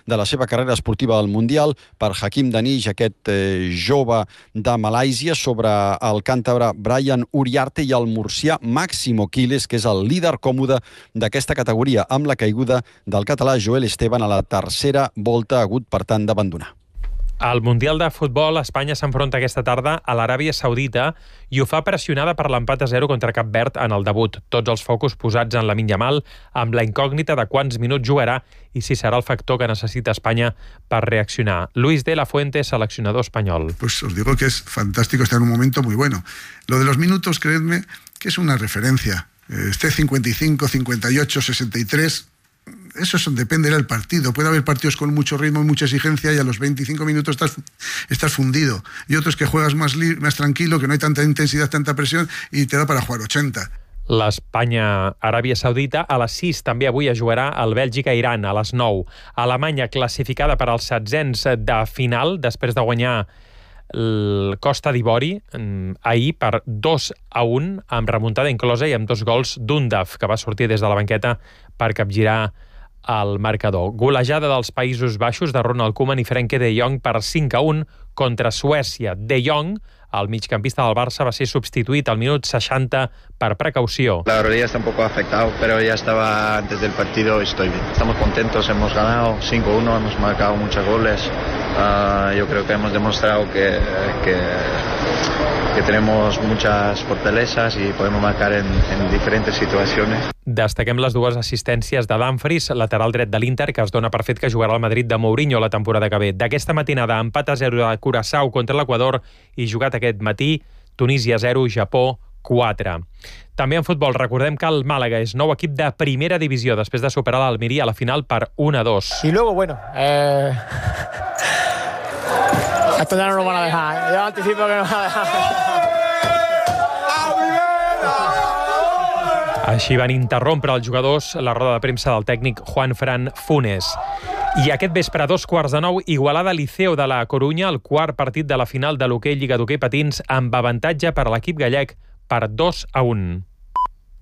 de la seva carrera esportiva al Mundial, per Hakim Danish, aquest jove de Malàisia, sobre el càntabre Brian Uriarte i el murcià Máximo Quiles, que és el líder còmode d'aquesta categoria, amb la caiguda del català Joel Esteban a la tercera volta, ha hagut, per tant, d'abandonar. Al Mundial de Futbol, Espanya s'enfronta aquesta tarda a l'Aràbia Saudita i ho fa pressionada per l'empat a 0 contra Cap Verd en el debut. Tots els focus posats en Lamine Yamal, amb la incògnita de quants minuts jugarà i si serà el factor que necessita Espanya per reaccionar. Luis de la Fuente, seleccionador espanyol. Pues os digo que es fantástico estar en un momento muy bueno. Lo de los minutos, creedme, que es una referencia. Esté 55, 58, 63... Eso dependerá del partido. Puede haber partidos con mucho ritmo y mucha exigencia y a los 25 minutos estás fundido. Y otros que juegas más tranquilo, que no hay tanta intensidad, tanta presión y te da para jugar 80. L'Espanya-Aràbia Saudita a les 6 també avui es jugarà el Bèlgica-Iran a les 9. Alemanya classificada per als setzents de final després de guanyar el Costa d'Ivori ahir per 2-1 amb remuntada inclosa i amb 2 gols d'Undaf, que va sortir des de la banqueta per capgirar el marcador. Golejada dels Països Baixos de Ronald Koeman i Frenkie de Jong per 5-1 contra Suècia. De Jong, el migcampista del Barça, va ser substituït al minut 60 per precaució. La rodilla está un poco afectado, pero ya estaba antes del partido y estoy bien. Estamos contentos, hemos ganado 5-1, hemos marcado muchos goles. Yo creo que hemos demostrado que tenemos muchas fortalezas y podemos marcar en diferentes situaciones. Destaquem les 2 assistències de Dumfries, lateral dret de l'Inter, que es dona per fet que jugarà al Madrid de Mourinho la temporada que ve. D'aquesta matinada, empat a 0 de Curaçao contra l'Equador i jugat aquest matí, Tunísia 0, Japó 4. També en futbol recordem que el Màlaga és nou equip de primera divisió després de superar l'Almeria a la final per 1-2. Y luego, bueno, esto ya no nos van a dejar. Yo anticipo que nos van a dejar. Així van interrompre els jugadors la roda de premsa del tècnic Juanfran Funes. I aquest vespre, a 8:45, Igualada Liceo de la Corunya, el quart partit de la final de l'hoquei Lliga d'Hoquei Patins, amb avantatge per a l'equip gallec per 2-1.